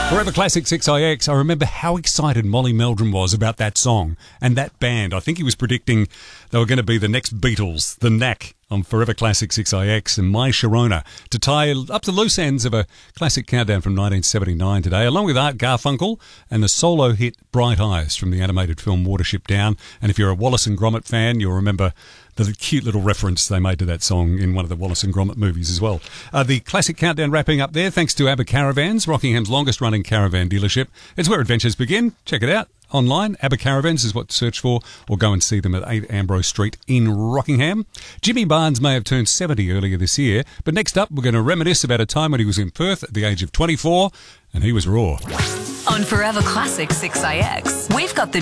Forever Classic 6IX. I remember how excited Molly Meldrum was about that song and that band. I think he was predicting they were going to be the next Beatles, the Knack, on Forever Classic 6IX and My Sharona, to tie up the loose ends of a classic countdown from 1979 today, along with Art Garfunkel and the solo hit Bright Eyes from the animated film Watership Down. And if you're a Wallace and Gromit fan, you'll remember the cute little reference they made to that song in one of the Wallace and Gromit movies as well. The classic countdown wrapping up there, thanks to ABBA Caravans, Rockingham's longest running caravan dealership. It's where adventures begin. Check it out online. ABBA Caravans is what to search for, or go and see them at 8 Ambrose Street in Rockingham. Jimmy Barnes may have turned 70 earlier this year, but next up we're going to reminisce about a time when he was in Perth at the age of 24, and he was raw. On Forever Classic 6IX, we've got the